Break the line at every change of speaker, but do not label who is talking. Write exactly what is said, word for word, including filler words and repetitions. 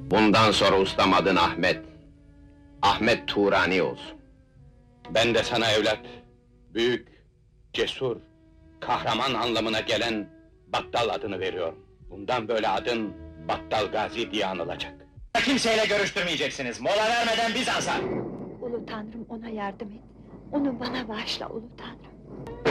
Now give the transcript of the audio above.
Bundan sonra ustam adın Ahmet. Ahmet Turani olsun.
Ben de sana evlat, büyük, cesur, kahraman anlamına gelen Battal adını veriyorum. Bundan böyle adın Battal Gazi diye anılacak.
Kimseyle görüştürmeyeceksiniz, mola vermeden Bizans'a!
Ulu Tanrım ona yardım et. Onu bana bağışla Ulu Tanrım.